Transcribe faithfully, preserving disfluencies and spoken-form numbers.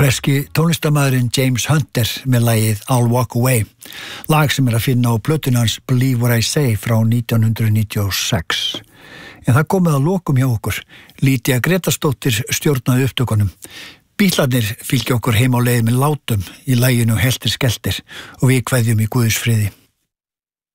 Breski tónlistarmaðurinn James Hunter með lagið I'll Walk Away, lag sem er að finna á plötunni hans Believe What I Say frá nítján hundruð níutíu og sex. En það komið að lokum hjá okkur. Lýdía Grétarsdóttir stjórnaði upptökunum. Bítlarnir fylgja okkur heim á leið með látum í laginu Heltir Skeltir og við kveðjum í Guðs friði.